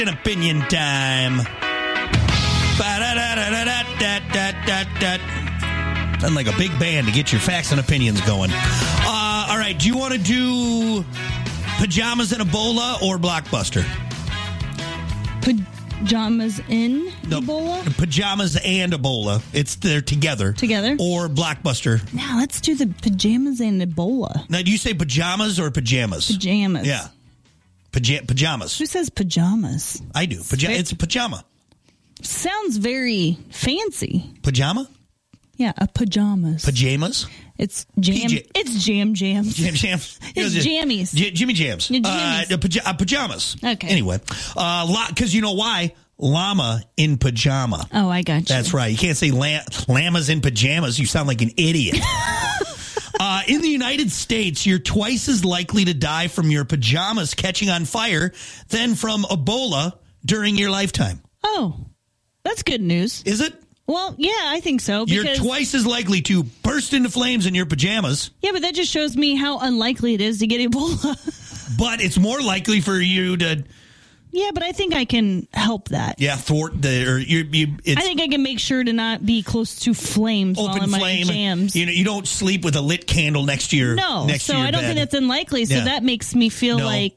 An opinion time. Sound like a big band to get your facts and opinions going. All right, do you want to do Pajamas and Ebola or Blockbuster? Pajamas in Ebola? Pajamas and Ebola. They're together. Together? Or Blockbuster. Now, let's do the Pajamas and Ebola. Now, do you say pajamas or pajamas? Pajamas. Yeah. Pajamas. Who says pajamas? I do. It's a pajama. Sounds very fancy. Pajama? Yeah, a pajamas. Pajamas? It's jam. It's jams. Jam. It's jammies. Jimmy Jams. Pajamas. Okay. Anyway, because you know why? Llama in pajama. Oh, I got you. That's right. You can't say llamas in pajamas. You sound like an idiot. In the United States, you're twice as likely to die from your pajamas catching on fire than from Ebola during your lifetime. Oh, that's good news. Is it? Well, yeah, I think so. You're twice as likely to burst into flames in your pajamas. Yeah, but that just shows me how unlikely it is to get Ebola. But it's more likely for you to... Yeah, but I think I can help that. Yeah, thwart I think I can make sure to not be close to flames while in my jams. You don't sleep with a lit candle next to your next to your I don't bed. think that's unlikely. So that makes me feel like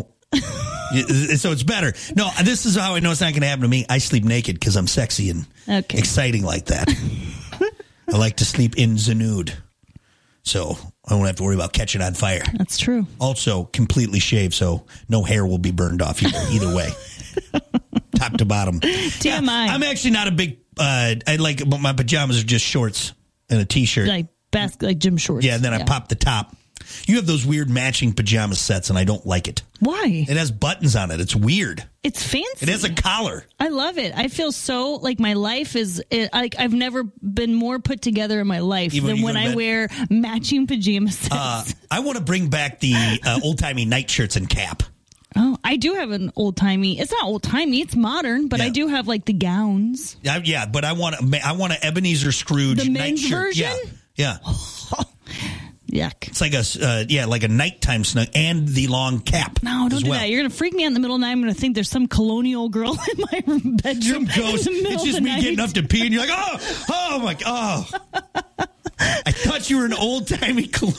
so it's better. No, this is how I know it's not going to happen to me. I sleep naked because I'm sexy and exciting like that. I like to sleep in the nude, so I won't have to worry about catching on fire. That's true. Also, completely shaved, so no hair will be burned off either way, top to bottom. TMI. I'm actually not a big. My pajamas are just shorts and a t-shirt, like gym shorts. Yeah, and then I pop the top. You have those weird matching pajama sets, and I don't like it. Why? It has buttons on it. It's weird. It's fancy. It has a collar. I love it. I feel so like my life is I've never been more put together in my life than when I wear matching pajama sets. I want to bring back the old-timey night shirts and cap. Oh, I do have an old-timey. It's not old-timey. It's modern, but I do have like the gowns. Yeah, but I want an Ebenezer Scrooge the night men's shirt. Version? Yeah. Yuck. It's like a nighttime snug and the long cap. No, don't do that. You're going to freak me out in the middle of the night. I'm going to think there's some colonial girl in my bedroom. Some ghost. It's just me getting up to pee and you're like, oh my God. I thought you were an old-timey colonial.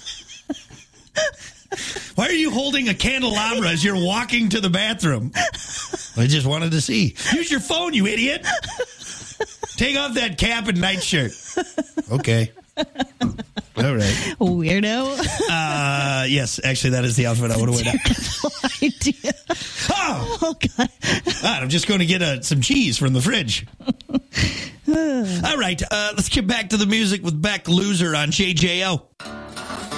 Why are you holding a candelabra as you're walking to the bathroom? I just wanted to see. Use your phone, you idiot. Take off that cap and nightshirt. Okay. All right. Weirdo. Yes, actually, that is the outfit I would have worn. Idea. Oh, God. I'm just going to get some cheese from the fridge. All right. Let's get back to the music with Beck Loser on JJO.